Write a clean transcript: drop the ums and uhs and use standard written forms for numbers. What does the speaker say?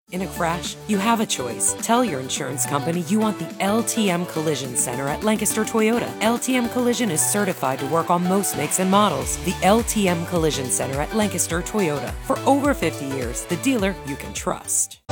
In a crash, you have a choice. Tell your insurance company you want the LTM Collision Center at Lancaster Toyota. LTM Collision is certified to work on most makes and models. The LTM Collision Center at Lancaster Toyota. For over 50 years, the dealer you can trust.